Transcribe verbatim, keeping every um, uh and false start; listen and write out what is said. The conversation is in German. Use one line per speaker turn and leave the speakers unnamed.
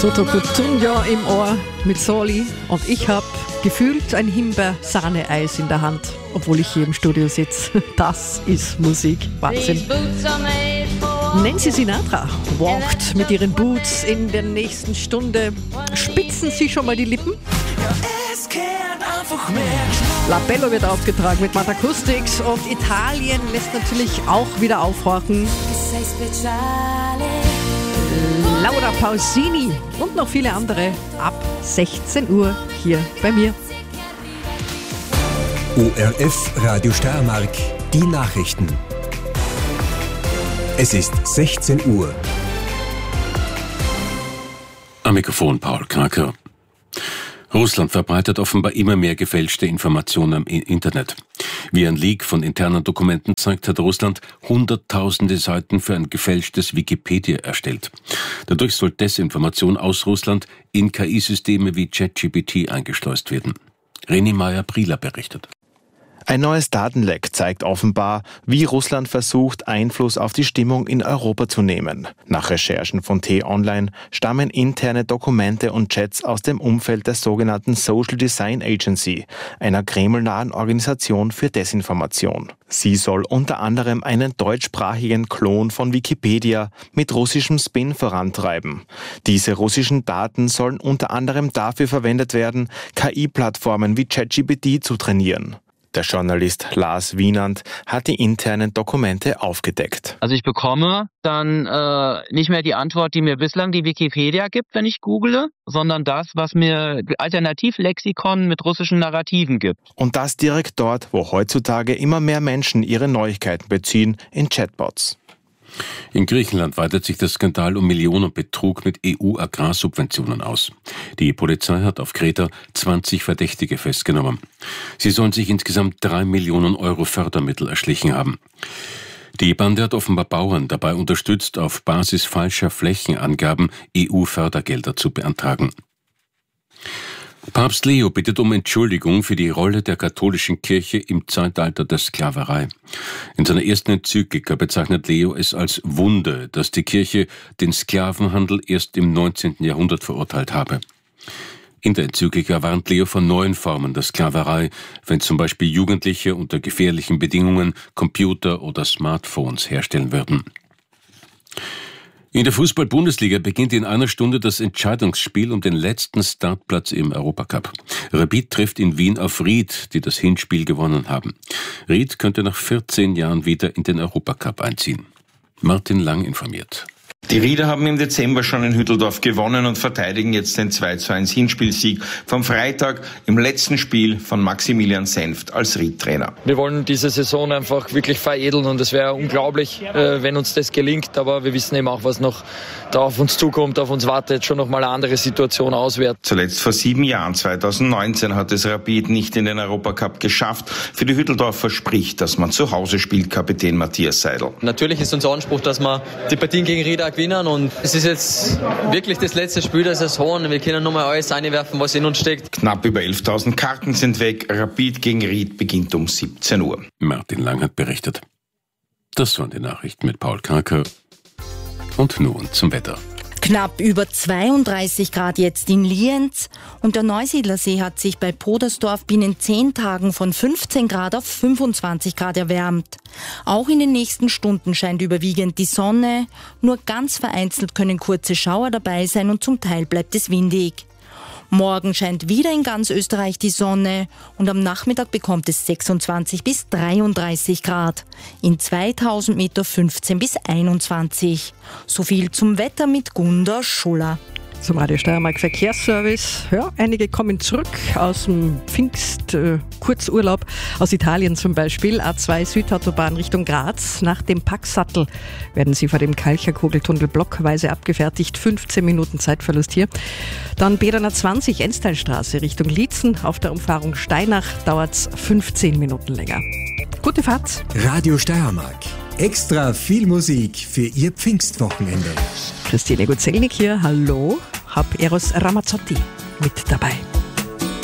Toto Cutugno im Ohr mit Soli und ich habe gefühlt ein Himbeer-Sahne-Eis in der Hand, obwohl ich hier im Studio sitze. Das ist Musik, Wahnsinn. Nancy Sinatra walkt mit ihren Boots in der nächsten Stunde. Spitzen Sie schon mal die Lippen? La Bello wird aufgetragen mit Mad Acoustics und Italien lässt natürlich auch wieder aufhorchen. Laura Pausini und noch viele andere ab sechzehn Uhr hier bei mir.
O R F Radio Steiermark, die Nachrichten. Es ist sechzehn Uhr.
Am Mikrofon Paul Kraker. Russland verbreitet offenbar immer mehr gefälschte Informationen im Internet. Wie ein Leak von internen Dokumenten zeigt, hat Russland hunderttausende Seiten für ein gefälschtes Wikipedia erstellt. Dadurch soll Desinformation aus Russland in K I-Systeme wie ChatGPT eingeschleust werden. René Meyer-Prieler berichtet.
Ein neues Datenleck zeigt offenbar, wie Russland versucht, Einfluss auf die Stimmung in Europa zu nehmen. Nach Recherchen von T-Online stammen interne Dokumente und Chats aus dem Umfeld der sogenannten Social Design Agency, einer kremlnahen Organisation für Desinformation. Sie soll unter anderem einen deutschsprachigen Klon von Wikipedia mit russischem Spin vorantreiben. Diese russischen Daten sollen unter anderem dafür verwendet werden, K I-Plattformen wie ChatGPT zu trainieren. Der Journalist Lars Wienand hat die internen Dokumente aufgedeckt.
Also ich bekomme dann äh, nicht mehr die Antwort, die mir bislang die Wikipedia gibt, wenn ich google, sondern das, was mir Alternativlexikon mit russischen Narrativen gibt.
Und das direkt dort, wo heutzutage immer mehr Menschen ihre Neuigkeiten beziehen, in Chatbots.
In Griechenland weitet sich der Skandal um Millionenbetrug mit E U-Agrarsubventionen aus. Die Polizei hat auf Kreta zwanzig Verdächtige festgenommen. Sie sollen sich insgesamt drei Millionen Euro Fördermittel erschlichen haben. Die Bande hat offenbar Bauern dabei unterstützt, auf Basis falscher Flächenangaben E U-Fördergelder zu beantragen. Papst Leo bittet um Entschuldigung für die Rolle der katholischen Kirche im Zeitalter der Sklaverei. In seiner ersten Enzyklika bezeichnet Leo es als Wunde, dass die Kirche den Sklavenhandel erst im neunzehnten Jahrhundert verurteilt habe. In der Enzyklika warnt Leo vor neuen Formen der Sklaverei, wenn zum Beispiel Jugendliche unter gefährlichen Bedingungen Computer oder Smartphones herstellen würden. In der Fußball-Bundesliga beginnt in einer Stunde das Entscheidungsspiel um den letzten Startplatz im Europacup. Rapid trifft in Wien auf Ried, die das Hinspiel gewonnen haben. Ried könnte nach vierzehn Jahren wieder in den Europacup einziehen. Martin Lang informiert.
Die Rieder haben im Dezember schon in Hütteldorf gewonnen und verteidigen jetzt den zwei zu eins Hinspielsieg vom Freitag im letzten Spiel von Maximilian Senft als Ried-Trainer.
Wir wollen diese Saison einfach wirklich veredeln und es wäre unglaublich, wenn uns das gelingt, aber wir wissen eben auch, was noch da auf uns zukommt, auf uns wartet, schon nochmal eine andere Situation auswärts.
Zuletzt vor sieben Jahren, zweitausendneunzehn, hat es Rapid nicht in den Europacup geschafft. Für die Hütteldorfer spricht, dass man zu Hause spielt, Kapitän Matthias Seidel.
Natürlich ist unser Anspruch, dass wir die Partien gegen Ried gewinnen und es ist jetzt wirklich das letzte Spiel der Saison und wir können nochmal alles einwerfen, was in uns steckt.
Knapp über elftausend Karten sind weg. Rapid gegen Ried beginnt um siebzehn Uhr.
Martin Lang hat berichtet. Das waren die Nachrichten mit Paul Kraker. Und nun zum Wetter.
Knapp über zweiunddreißig Grad jetzt in Lienz und der Neusiedlersee hat sich bei Podersdorf binnen zehn Tagen von fünfzehn Grad auf fünfundzwanzig Grad erwärmt. Auch in den nächsten Stunden scheint überwiegend die Sonne, nur ganz vereinzelt können kurze Schauer dabei sein und zum Teil bleibt es windig. Morgen scheint wieder in ganz Österreich die Sonne und am Nachmittag bekommt es sechsundzwanzig bis dreiunddreißig Grad. In zweitausend Meter fünfzehn bis einundzwanzig. So viel zum Wetter mit Gunda Schuller.
Zum Radio Steiermark Verkehrsservice. Ja, einige kommen zurück aus dem Pfingst-Kurzurlaub, äh, aus Italien zum Beispiel. A zwei Südautobahn Richtung Graz. Nach dem Packsattel werden sie vor dem Kalcherkugeltunnel blockweise abgefertigt. fünfzehn Minuten Zeitverlust hier. Dann B dreihundertzwanzig Ensteinstraße Richtung Liezen. Auf der Umfahrung Steinach dauert es fünfzehn Minuten länger. Gute Fahrt.
Radio Steiermark. Extra viel Musik für Ihr Pfingstwochenende.
Christine Guzelnik hier, hallo, hab Eros Ramazzotti mit dabei.